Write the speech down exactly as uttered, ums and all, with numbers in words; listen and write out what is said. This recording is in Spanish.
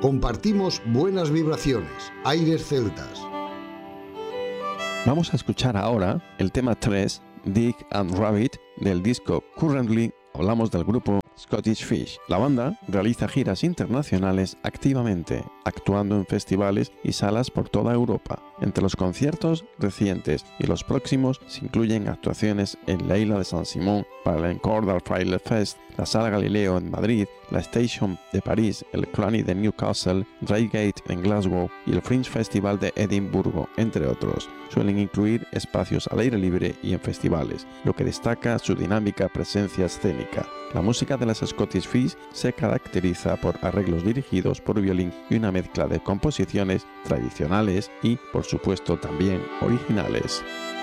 Compartimos buenas vibraciones, aires celtas. Vamos a escuchar ahora el tema tres, Dick and Rabbit, del disco Currently. Hablamos del grupo Scottish Fish. La banda realiza giras internacionales activamente, actuando en festivales y salas por toda Europa. Entre los conciertos recientes y los próximos se incluyen actuaciones en la isla de San Simón para el Encore del Friday Fest, la Sala Galileo en Madrid, la Station de París, el Cluny de Newcastle, Reigate en Glasgow y el Fringe Festival de Edimburgo, entre otros. Suelen incluir espacios al aire libre y en festivales, lo que destaca su dinámica presencia escénica. La música de las Scottish Fish se caracteriza por arreglos dirigidos por violín y una mezcla de composiciones tradicionales y, por supuesto, también originales.